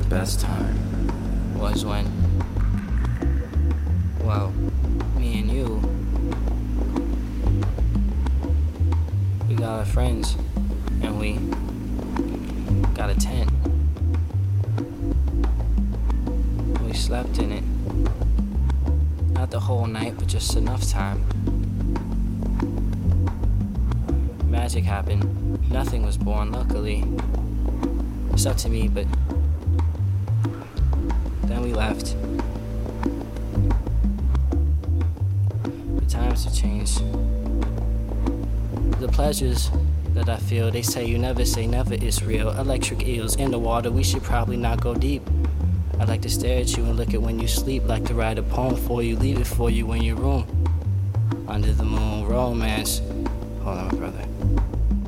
best time was when, well, me and you, we got our friends and we got a tent. We slept in it. Not the whole night, but just enough time. Magic happened. Nothing was born, luckily. It's up to me, but then we left. The times have changed. The pleasures that I feel, they say you never say never is real. Electric eels in the water, we should probably not go deep. I like to stare at you and look at when you sleep. Like to write a poem for you, leave it for you in your room. Under the moon, romance. Hold on, brother.